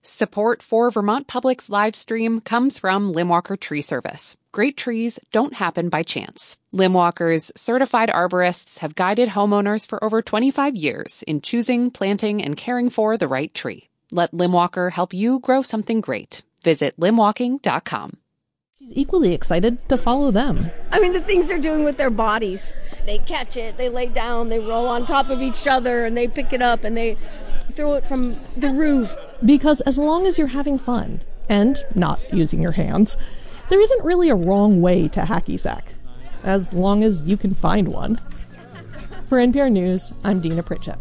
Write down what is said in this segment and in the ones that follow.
Support for Vermont Public's live stream comes from Limwalker Tree Service. Great trees don't happen by chance. Limwalker's certified arborists have guided homeowners for over 25 years in choosing, planting, and caring for the right tree. Let Limwalker help you grow something great. Visit limwalking.com. She's equally excited to follow them. I mean, the things they're doing with their bodies. They catch it, they lay down, they roll on top of each other, and they pick it up, and they throw it from the roof. Because as long as you're having fun and not using your hands, there isn't really a wrong way to hacky sack, as long as you can find one. For NPR News, I'm Dina Pritchett.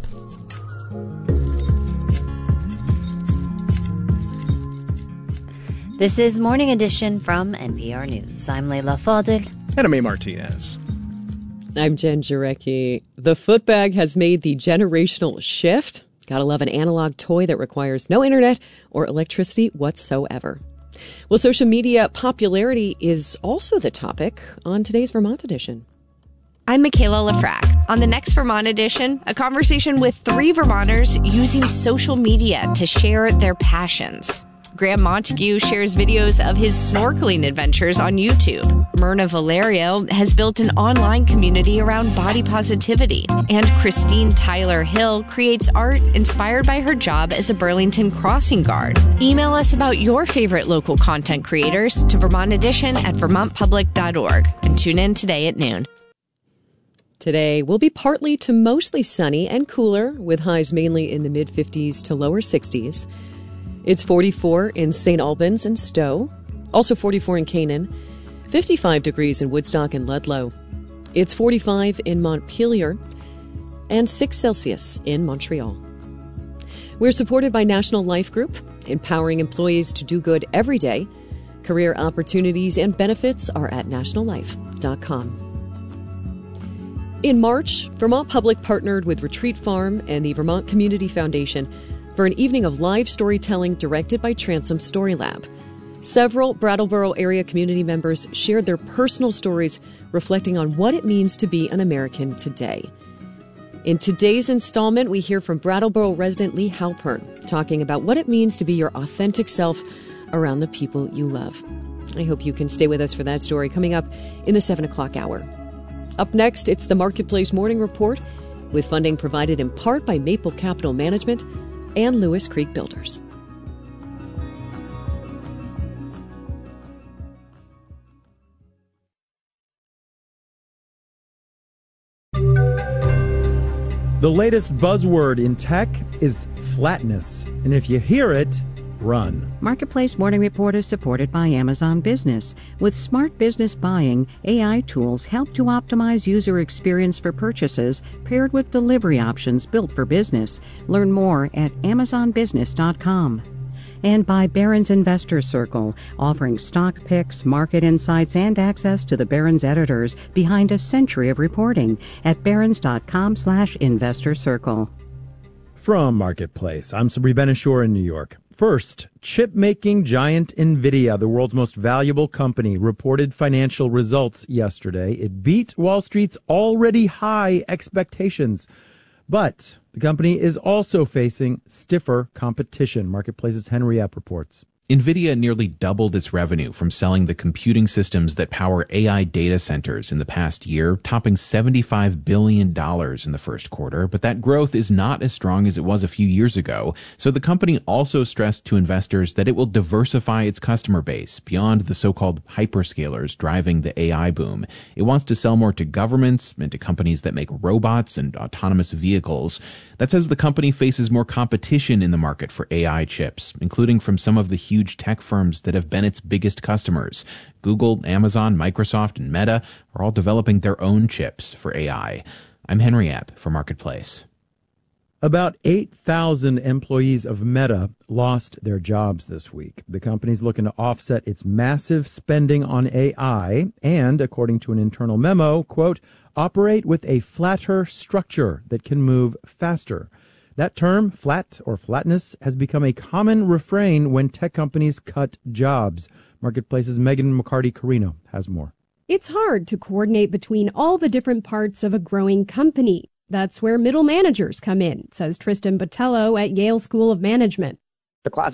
This is Morning Edition from NPR News. I'm Leila Fadel. And I'm A. Martinez. I'm Jen Jarecki. The footbag has made the generational shift. Gotta love an analog toy that requires no internet or electricity whatsoever. Well, social media popularity is also the topic on today's Vermont Edition. I'm Michaela Lafrac. On the next Vermont Edition, a conversation with 3 Vermonters using social media to share their passions. Graham Montague shares videos of his snorkeling adventures on YouTube. Myrna Valerio has built an online community around body positivity. And Christine Tyler Hill creates art inspired by her job as a Burlington crossing guard. Email us about your favorite local content creators to vermontedition@vermontpublic.org. And tune in today at noon. Today will be partly to mostly sunny and cooler, with highs mainly in the mid-50s to lower 60s. It's 44 in St. Albans and Stowe, also 44 in Canaan, 55 degrees in Woodstock and Ludlow. It's 45 in Montpelier and 6 Celsius in Montreal. We're supported by National Life Group, empowering employees to do good every day. Career opportunities and benefits are at nationallife.com. In March, Vermont Public partnered with Retreat Farm and the Vermont Community Foundation for an evening of live storytelling directed by Transom Story Lab. Several Brattleboro area community members shared their personal stories reflecting on what it means to be an American today. In today's installment, we hear from Brattleboro resident Lee Halpern talking about what it means to be your authentic self around the people you love. I hope you can stay with us for that story coming up in the 7 o'clock hour. Up next, it's the Marketplace Morning Report, with funding provided in part by Maple Capital Management and Lewis Creek Builders. The latest buzzword in tech is flatness, and if you hear it, run. Marketplace Morning Report is supported by Amazon Business. With smart business buying, AI tools help to optimize user experience for purchases paired with delivery options built for business. Learn more at amazonbusiness.com. And by Barron's Investor Circle, offering stock picks, market insights, and access to the Barron's editors behind a century of reporting at barrons.com/investor circle. From Marketplace, I'm Sabri Benishore in New York. First, chip-making giant NVIDIA, the world's most valuable company, reported financial results yesterday. It beat Wall Street's already high expectations. But the company is also facing stiffer competition. Marketplace's Henry Epp reports. NVIDIA nearly doubled its revenue from selling the computing systems that power AI data centers in the past year, topping $75 billion in the first quarter. But that growth is not as strong as it was a few years ago. So the company also stressed to investors that it will diversify its customer base beyond the so-called hyperscalers driving the AI boom. It wants to sell more to governments and to companies that make robots and autonomous vehicles. That says the company faces more competition in the market for AI chips, including from some of the huge tech firms that have been its biggest customers. Google, Amazon, Microsoft, and Meta are all developing their own chips for AI. I'm Henry Epp for Marketplace. About 8,000 employees of Meta lost their jobs this week. The company's looking to offset its massive spending on AI and, according to an internal memo, quote, operate with a flatter structure that can move faster. That term, flat or flatness, has become a common refrain when tech companies cut jobs. Marketplace's Megan McCarty-Carino has more. It's hard to coordinate between all the different parts of a growing company. That's where middle managers come in, says Tristan Botello at Yale School of Management. The classic